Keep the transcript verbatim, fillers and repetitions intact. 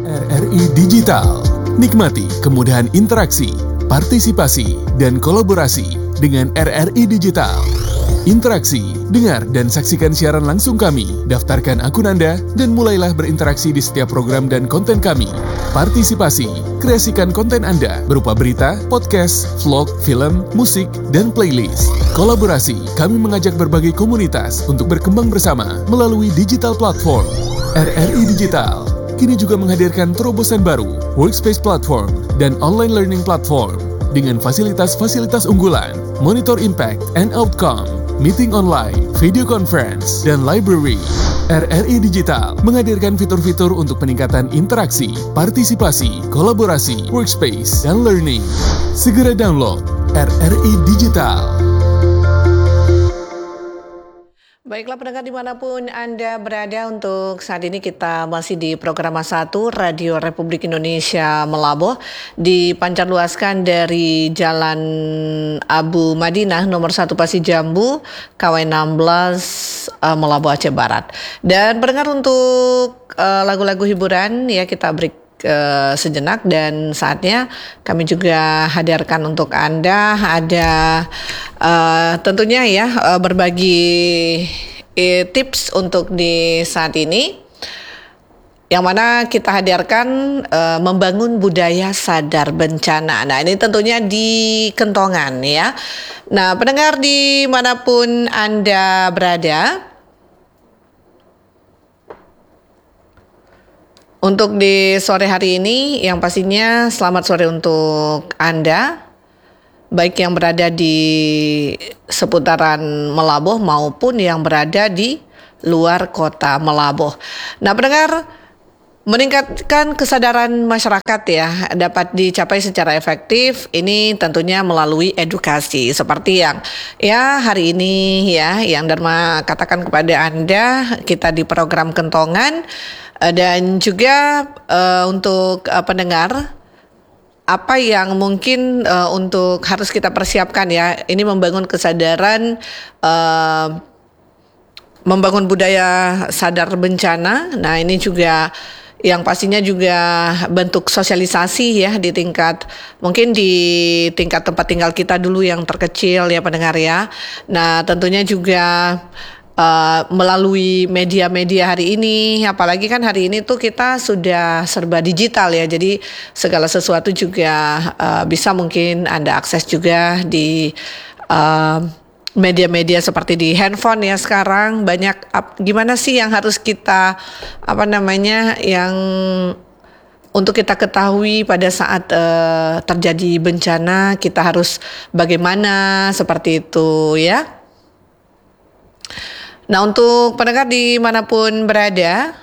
R R I Digital. Nikmati kemudahan interaksi, partisipasi, dan kolaborasi dengan R R I Digital. Interaksi, dengar dan saksikan siaran langsung kami, daftarkan akun Anda, dan mulailah berinteraksi di setiap program dan konten kami. Partisipasi, kreasikan konten Anda berupa berita, podcast, vlog, film, musik, dan playlist. Kolaborasi, kami mengajak berbagai komunitas untuk berkembang bersama melalui digital platform. R R I Digital kini juga menghadirkan terobosan baru, workspace platform, dan online learning platform dengan fasilitas-fasilitas unggulan, monitor impact and outcome, meeting online, video conference, dan library. R R I Digital menghadirkan fitur-fitur untuk peningkatan interaksi, partisipasi, kolaborasi, workspace, dan learning. Segera download R R I Digital. Baiklah pendengar dimanapun Anda berada, untuk saat ini kita masih di program satu Radio Republik Indonesia Melaboh, dipancarluaskan dari Jalan Abu Madinah nomor satu Pasir Jambu, K W enam belas uh, Melaboh Aceh Barat. Dan pendengar, untuk uh, lagu-lagu hiburan ya kita break Uh, sejenak, dan saatnya kami juga hadirkan untuk Anda ada uh, tentunya ya uh, berbagi uh, tips untuk di saat ini, yang mana kita hadirkan uh, membangun budaya sadar bencana. Nah, ini tentunya di Kentongan ya. Nah, pendengar dimanapun Anda berada, untuk di sore hari ini, yang pastinya selamat sore untuk Anda, baik yang berada di seputaran Melaboh maupun yang berada di luar kota Melaboh. Nah pendengar, meningkatkan kesadaran masyarakat ya dapat dicapai secara efektif, ini tentunya melalui edukasi seperti yang ya hari ini ya yang Dharma katakan kepada Anda, kita di program Kentongan. Dan juga uh, untuk uh, pendengar, apa yang mungkin uh, untuk harus kita persiapkan ya, ini membangun kesadaran, uh, membangun budaya sadar bencana. Nah ini juga yang pastinya juga bentuk sosialisasi ya di tingkat, mungkin di tingkat tempat tinggal kita dulu yang terkecil ya pendengar ya. Nah tentunya juga Uh, melalui media-media hari ini, apalagi kan hari ini tuh kita sudah serba digital ya, jadi segala sesuatu juga uh, bisa mungkin Anda akses juga di uh, media-media seperti di handphone ya. Sekarang banyak ap, gimana sih yang harus kita apa namanya yang untuk kita ketahui pada saat uh, terjadi bencana, kita harus bagaimana seperti itu ya. Nah untuk pendengar dimanapun berada,